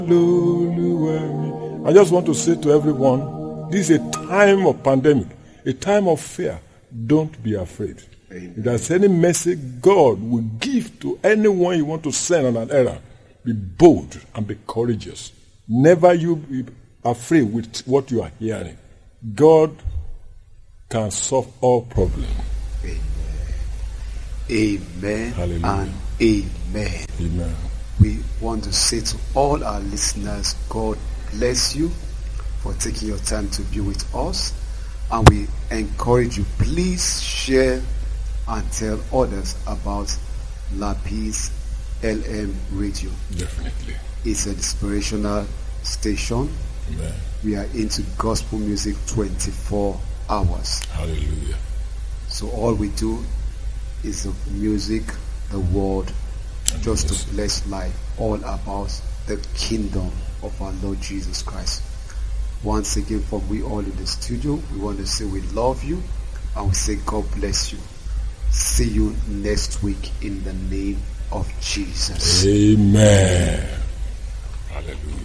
I just want to say to everyone, this is a time of pandemic, a time of fear. Don't be afraid. Amen. If there's any message God will give to anyone you want to send on an errand, be bold and be courageous. Never you be afraid with what you are hearing. God can solve all problems. Amen. Hallelujah. And amen. Amen. We want to say to all our listeners, God bless you for taking your time to be with us. And we encourage you, please share and tell others about Lapis LM Radio. Definitely. It's an inspirational station. Amen. We are into gospel music 24 hours. Hallelujah. So all we do is the music, the word, just to bless life, all about the kingdom of our Lord Jesus Christ. Once again, from we all in the studio, we want to say we love you and we say God bless you. See you next week in the name of Jesus. Amen. Hallelujah.